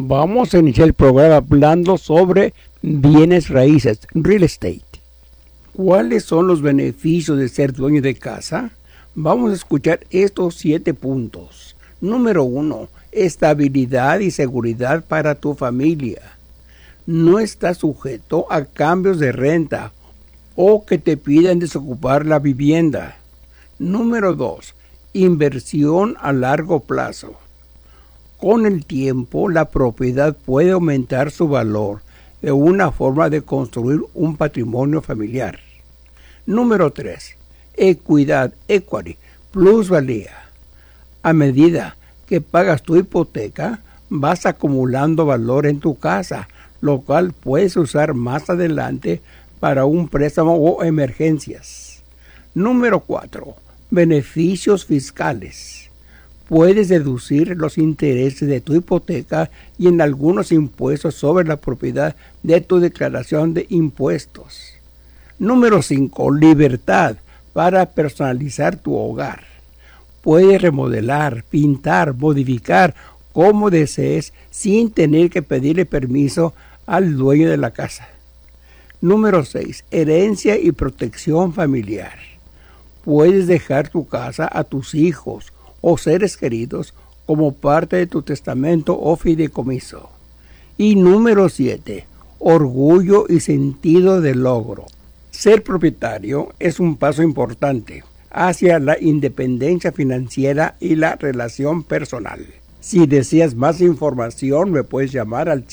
Vamos a iniciar el programa hablando sobre bienes raíces, real estate. ¿Cuáles son los beneficios de ser dueño de casa? Vamos a escuchar estos 7 puntos. Número 1. Estabilidad y seguridad para tu familia. No estás sujeto a cambios de renta o que te pidan desocupar la vivienda. Número 2. Inversión a largo plazo. Con el tiempo, la propiedad puede aumentar su valor de una forma de construir un patrimonio familiar. Número 3. Equidad, equity, plusvalía. A medida que pagas tu hipoteca, vas acumulando valor en tu casa, lo cual puedes usar más adelante para un préstamo o emergencias. Número 4. Beneficios fiscales. Puedes deducir los intereses de tu hipoteca y en algunos impuestos sobre la propiedad de tu declaración de impuestos. Número 5. Libertad para personalizar tu hogar. Puedes remodelar, pintar, modificar como desees sin tener que pedirle permiso al dueño de la casa. Número 6. Herencia y protección familiar. Puedes dejar tu casa a tus hijos o seres queridos como parte de tu testamento o fideicomiso. Y número 7. Orgullo y sentido de logro. Ser propietario es un paso importante hacia la independencia financiera y la relación personal. Si deseas más información, me puedes llamar al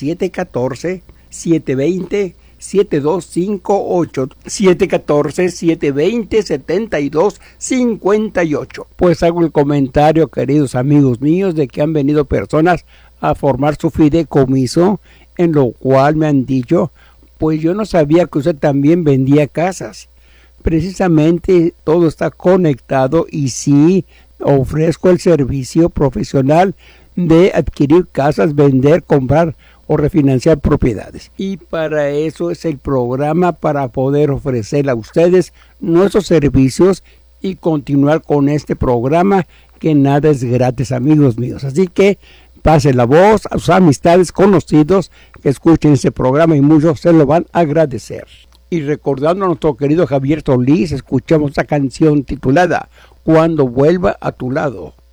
714-720-7258, 714-720-7258. Pues hago el comentario, queridos amigos míos, de que han venido personas a formar su fideicomiso, en lo cual me han dicho, pues yo no sabía que usted también vendía casas. Precisamente todo está conectado y sí ofrezco el servicio profesional de adquirir casas, vender, comprar o refinanciar propiedades. Y para eso es el programa, para poder ofrecer a ustedes nuestros servicios y continuar con este programa, que nada es gratis, amigos míos. Así que pase la voz a sus amistades, conocidos, que escuchen este programa y muchos se lo van a agradecer. Y recordando a nuestro querido Javier Solís, escuchamos esta canción titulada Cuando vuelva a tu lado.